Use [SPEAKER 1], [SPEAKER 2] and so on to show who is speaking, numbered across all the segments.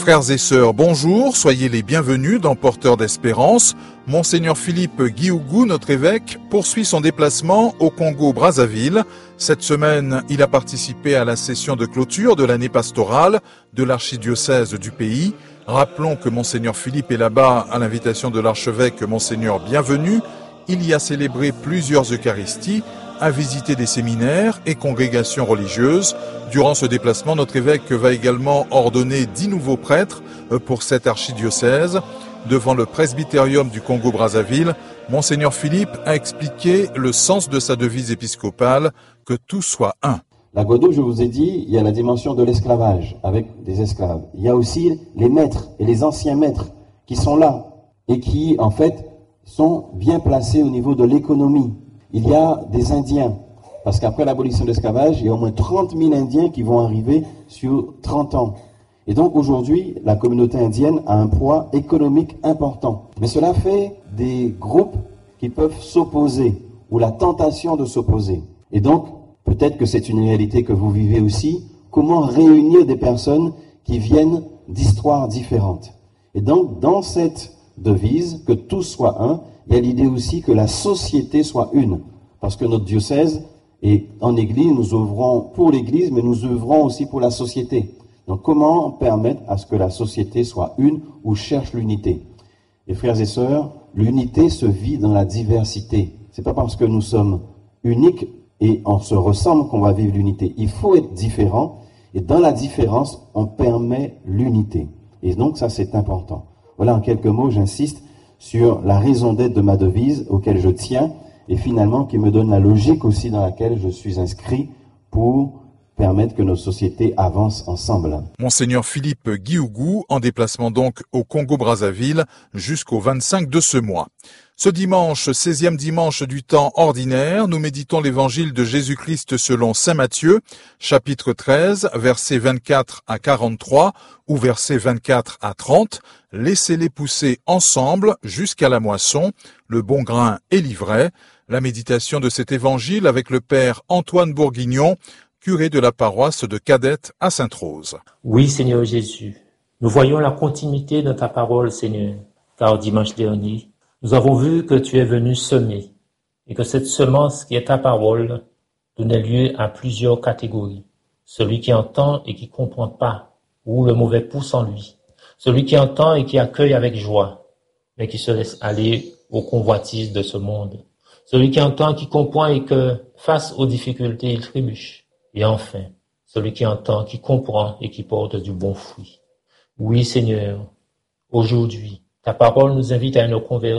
[SPEAKER 1] Frères et sœurs, bonjour, soyez les bienvenus dans Porteurs d'Espérance. Monseigneur Philippe Guiougou, notre évêque, poursuit son déplacement au Congo-Brazzaville. Cette semaine, il a participé à la session de clôture de l'année pastorale de l'archidiocèse du pays. Rappelons que Monseigneur Philippe est là-bas à l'invitation de l'archevêque Monseigneur Bienvenu. Il y a célébré plusieurs Eucharisties, a visité des séminaires et congrégations religieuses. Durant ce déplacement, notre évêque va également ordonner 10 nouveaux prêtres pour cet archidiocèse. Devant le presbytérium du Congo-Brazzaville, Monseigneur Philippe a expliqué le sens de sa devise épiscopale, que tout soit un.
[SPEAKER 2] La Guadeloupe, je vous ai dit, il y a la dimension de l'esclavage avec des esclaves. Il y a aussi les maîtres et les anciens maîtres qui sont là et qui, en fait, sont bien placés au niveau de l'économie. Il y a des Indiens, parce qu'après l'abolition de l'esclavage, il y a au moins 30 000 Indiens qui vont arriver sur 30 ans. Et donc aujourd'hui, la communauté indienne a un poids économique important. Mais cela fait des groupes qui peuvent s'opposer, ou la tentation de s'opposer. Et donc, peut-être que c'est une réalité que vous vivez aussi, comment réunir des personnes qui viennent d'histoires différentes. Et donc, dans cette devise, que tous soient un, il y a l'idée aussi que la société soit une. Parce que notre diocèse, et en Église, nous œuvrons pour l'Église, mais nous œuvrons aussi pour la société. Donc comment permettre à ce que la société soit une ou cherche l'unité? Et frères et sœurs, l'unité se vit dans la diversité. C'est pas parce que nous sommes uniques et on se ressemble qu'on va vivre l'unité. Il faut être différent, et dans la différence, on permet l'unité. Et donc ça, c'est important. Voilà, en quelques mots, j'insiste sur la raison d'être de ma devise, auquel je tiens, et finalement qui me donne la logique aussi dans laquelle je suis inscrit pour permettre que nos sociétés avancent ensemble.
[SPEAKER 1] Monseigneur Philippe Guiougou, en déplacement donc au Congo-Brazzaville jusqu'au 25 de ce mois. Ce dimanche, 16e dimanche du temps ordinaire, nous méditons l'évangile de Jésus-Christ selon saint Matthieu, chapitre 13, versets 24 à 43 ou versets 24 à 30. Laissez-les pousser ensemble jusqu'à la moisson, le bon grain est livré. La méditation de cet évangile avec le père Antoine Bourguignon, curé de la paroisse de Cadette à Sainte-Rose.
[SPEAKER 3] Oui, Seigneur Jésus, nous voyons la continuité de ta parole, Seigneur, car dimanche dernier, nous avons vu que tu es venu semer et que cette semence qui est ta parole donnait lieu à plusieurs catégories. Celui qui entend et qui ne comprend pas, ou le mauvais pousse en lui. Celui qui entend et qui accueille avec joie, mais qui se laisse aller aux convoitises de ce monde. Celui qui entend et qui comprend et que, face aux difficultés, il trébuche. Et enfin, celui qui entend, qui comprend et qui porte du bon fruit. Oui, Seigneur, aujourd'hui, ta parole nous invite à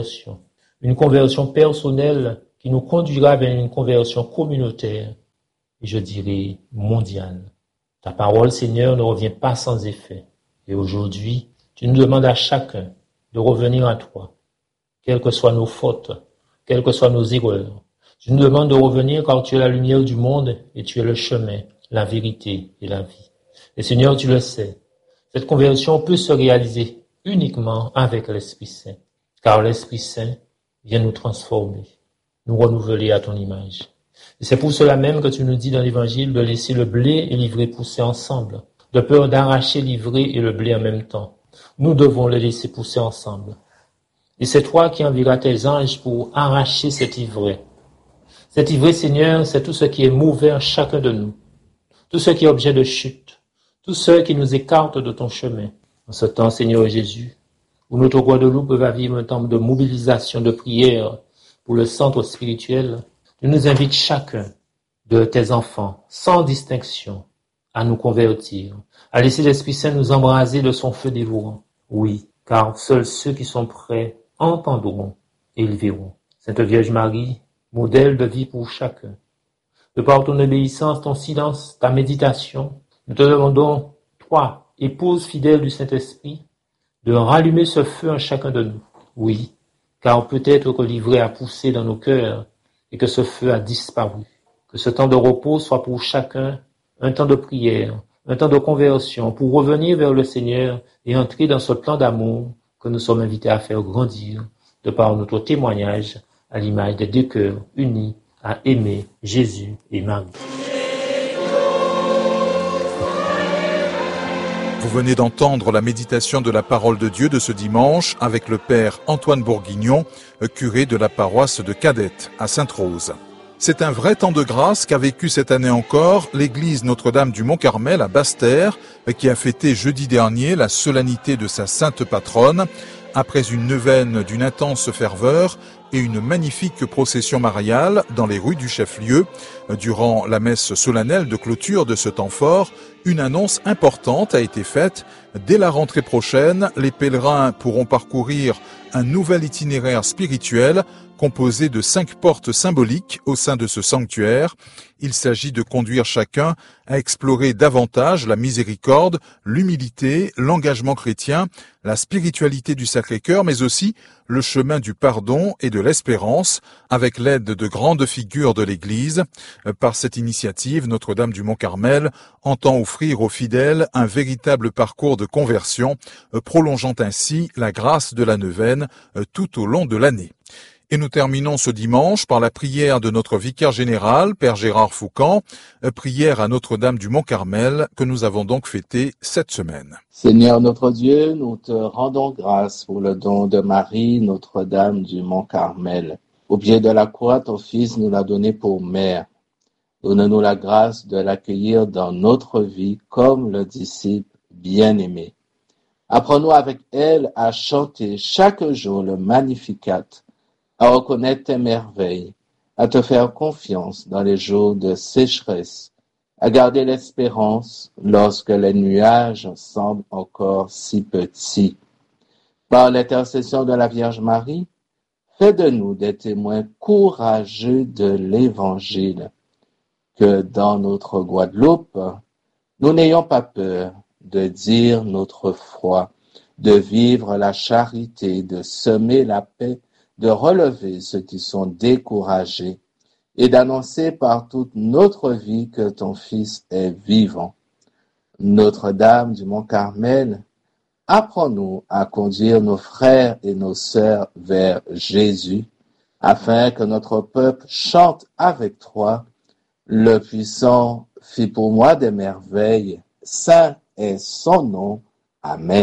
[SPEAKER 3] une conversion personnelle qui nous conduira vers une conversion communautaire et je dirais mondiale. Ta parole, Seigneur, ne revient pas sans effet. Et aujourd'hui, tu nous demandes à chacun de revenir à toi, quelles que soient nos fautes, quelles que soient nos erreurs. Tu nous demandes de revenir car tu es la lumière du monde et tu es le chemin, la vérité et la vie. Et Seigneur, tu le sais, cette conversion peut se réaliser uniquement avec l'Esprit Saint, car l'Esprit Saint vient nous transformer, nous renouveler à ton image. Et c'est pour cela même que tu nous dis dans l'Évangile de laisser le blé et l'ivraie pousser ensemble, de peur d'arracher l'ivraie et le blé en même temps. Nous devons les laisser pousser ensemble. Et c'est toi qui enverras tes anges pour arracher cette ivraie. Cette ivraie, Seigneur, c'est tout ce qui est mauvais en chacun de nous, tout ce qui est objet de chute, tout ce qui nous écarte de ton chemin. En ce temps, Seigneur Jésus, où notre Guadeloupe va vivre un temps de mobilisation, de prière pour le centre spirituel, tu nous invites chacun de tes enfants, sans distinction, à nous convertir, à laisser l'Esprit Saint nous embraser de son feu dévorant. Oui, car seuls ceux qui sont prêts entendront et ils verront. Sainte Vierge Marie, modèle de vie pour chacun. De par ton obéissance, ton silence, ta méditation, nous te demandons, toi, épouse fidèle du Saint-Esprit, de rallumer ce feu en chacun de nous. Oui, car peut-être que l'ivraie a poussé dans nos cœurs et que ce feu a disparu. Que ce temps de repos soit pour chacun un temps de prière, un temps de conversion pour revenir vers le Seigneur et entrer dans ce plan d'amour que nous sommes invités à faire grandir de par notre témoignage à l'image des deux cœurs unis à aimer Jésus et Marie.
[SPEAKER 1] Vous venez d'entendre la méditation de la parole de Dieu de ce dimanche avec le père Antoine Bourguignon, curé de la paroisse de Cadette à Sainte-Rose. C'est un vrai temps de grâce qu'a vécu cette année encore l'église Notre-Dame du Mont-Carmel à Basse-Terre, qui a fêté jeudi dernier la solennité de sa sainte patronne, après une neuvaine d'une intense ferveur et une magnifique procession mariale dans les rues du chef-lieu. Durant la messe solennelle de clôture de ce temps fort, une annonce importante a été faite. Dès la rentrée prochaine, les pèlerins pourront parcourir un nouvel itinéraire spirituel composé de 5 portes symboliques au sein de ce sanctuaire. Il s'agit de conduire chacun à explorer davantage la miséricorde, l'humilité, l'engagement chrétien, la spiritualité du Sacré-Cœur, mais aussi le chemin du pardon et de l'espérance, avec l'aide de grandes figures de l'Église. Par cette initiative, Notre-Dame du Mont-Carmel entend offrir aux fidèles un véritable parcours de conversion, prolongeant ainsi la grâce de la neuvaine tout au long de l'année. Et nous terminons ce dimanche par la prière de notre vicaire général, Père Gérard Foucan, prière à Notre-Dame du Mont-Carmel que nous avons donc fêtée cette semaine.
[SPEAKER 4] Seigneur notre Dieu, nous te rendons grâce pour le don de Marie, Notre-Dame du Mont-Carmel. Au pied de la croix, ton Fils nous l'a donné pour mère. Donne-nous la grâce de l'accueillir dans notre vie comme le disciple bien-aimé. Apprends-nous avec elle à chanter chaque jour le Magnificat, à reconnaître tes merveilles, à te faire confiance dans les jours de sécheresse, à garder l'espérance lorsque les nuages semblent encore si petits. Par l'intercession de la Vierge Marie, fais de nous des témoins courageux de l'Évangile, que dans notre Guadeloupe, nous n'ayons pas peur de dire notre foi, de vivre la charité, de semer la paix, de relever ceux qui sont découragés et d'annoncer par toute notre vie que ton Fils est vivant. Notre-Dame du Mont-Carmel, apprends-nous à conduire nos frères et nos sœurs vers Jésus, afin que notre peuple chante avec toi. Le puissant fit pour moi des merveilles, saint est son nom. Amen.